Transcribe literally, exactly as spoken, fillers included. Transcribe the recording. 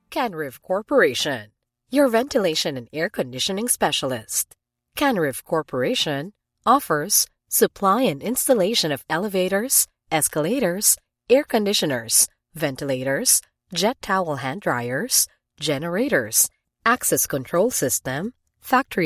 Canriv Corporation, your ventilation and air conditioning specialist. Canriv Corporation offers supply and installation of elevators, escalators, air conditioners, ventilators, jet towel hand dryers, generators, access control system, factory